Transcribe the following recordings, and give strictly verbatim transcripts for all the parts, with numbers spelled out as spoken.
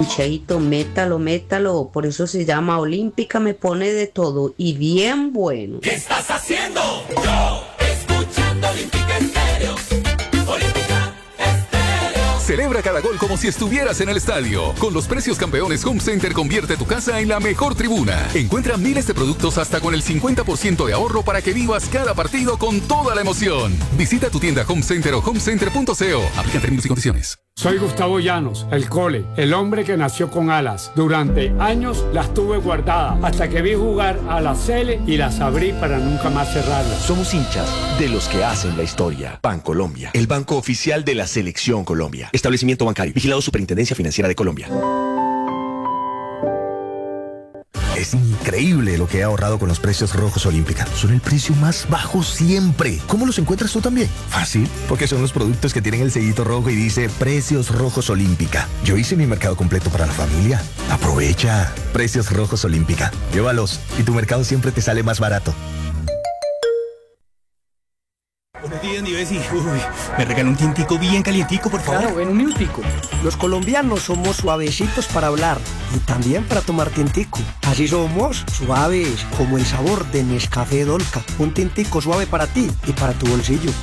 Cheito, métalo, métalo. Por eso se llama Olímpica, me pone de todo y bien bueno. ¿Qué estás haciendo? Yo, escuchando Olímpica Estéreo. Olímpica Estéreo. Celebra cada gol como si estuvieras en el estadio. Con los precios campeones, Home Center convierte tu casa en la mejor tribuna. Encuentra miles de productos hasta con el cincuenta por ciento de ahorro para que vivas cada partido con toda la emoción. Visita tu tienda Home Center o homecenter punto co. Aplican términos y condiciones. Soy Gustavo Llanos, el Cole, el hombre que nació con alas. Durante años las tuve guardadas hasta que vi jugar a la Cele y las abrí para nunca más cerrarlas. Somos hinchas de los que hacen la historia. Bancolombia, el banco oficial de la Selección Colombia. Establecimiento bancario, vigilado Superintendencia Financiera de Colombia. Es increíble lo que he ahorrado con los precios rojos Olímpica. Son el precio más bajo siempre. ¿Cómo los encuentras tú también? Fácil, porque son los productos que tienen el sellito rojo y dice Precios Rojos Olímpica. Yo hice mi mercado completo para la familia. Aprovecha. Precios Rojos Olímpica. Llévalos y tu mercado siempre te sale más barato. Buenos días, mi Bessie. Uy, me regaló un tintico bien calientico, por favor. Claro, ven un minutico. Los colombianos somos suavecitos para hablar y también para tomar tintico. Así somos suaves, como el sabor de Nescafé Dolca. Un tintico suave para ti y para tu bolsillo.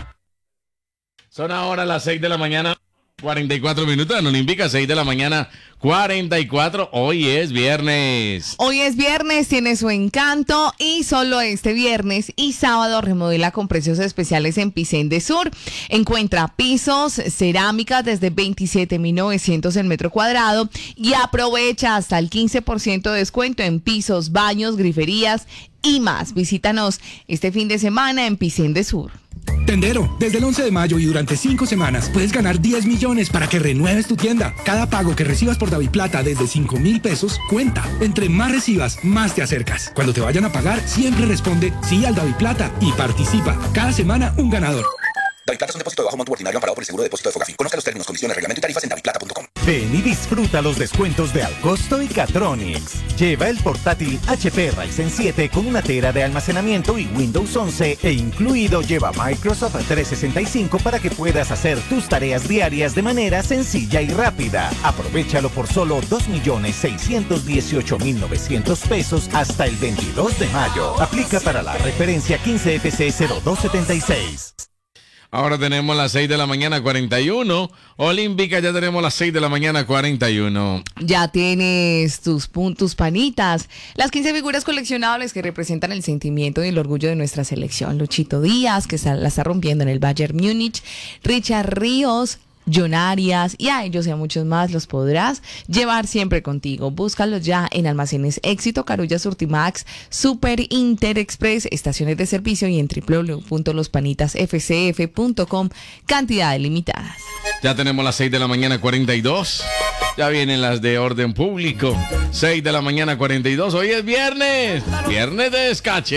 Son ahora las seis de la mañana, cuarenta y cuatro minutos en Olímpica, seis de la mañana, cuarenta y cuatro. Hoy es viernes. Hoy es viernes, tiene su encanto y solo este viernes y sábado remodela con precios especiales en Picén de Sur. Encuentra pisos, cerámicas desde veintisiete mil novecientos el metro cuadrado y aprovecha hasta el quince por ciento de descuento en pisos, baños, griferías y más. Visítanos este fin de semana en Picén de Sur. Tendero, desde el once de mayo y durante cinco semanas puedes ganar diez millones para que renueves tu tienda. Cada pago que recibas por DaviPlata desde cinco mil pesos cuenta. Entre más recibas, más te acercas. Cuando te vayan a pagar, siempre responde sí al DaviPlata y participa. Cada semana un ganador. DaviPlata es un depósito de bajo monto ordinario amparado por el seguro de depósito de Fogafín. Conozca los términos, condiciones, reglamento y tarifas en daviplata punto com. Ven y disfruta los descuentos de Alcosto y Catronics. Lleva el portátil H P Ryzen siete con una tera de almacenamiento y Windows once e incluido lleva Microsoft trescientos sesenta y cinco para que puedas hacer tus tareas diarias de manera sencilla y rápida. Aprovéchalo por solo dos millones seiscientos dieciocho mil novecientos pesos hasta el veintidós de mayo. Aplica para la referencia quince F C cero dos setenta y seis. Ahora tenemos las seis de la mañana, cuarenta y uno. Olímpica, ya tenemos las seis de la mañana, cuarenta y uno. Ya tienes tus puntos, panitas. Las quince figuras coleccionables que representan el sentimiento y el orgullo de nuestra selección. Luchito Díaz, que está, la está rompiendo en el Bayern Múnich. Richard Ríos, John Arias y a ellos y a muchos más los podrás llevar siempre contigo. Búscalos ya en Almacenes Éxito, Carulla Surtimax, Super Interexpress, estaciones de servicio y en doble u doble u doble u punto los panitas f c f punto com. Cantidades limitadas. Ya tenemos las seis de la mañana, cuarenta y dos. Ya vienen las de orden público. seis de la mañana, cuarenta y dos. Hoy es viernes. Viernes de descache.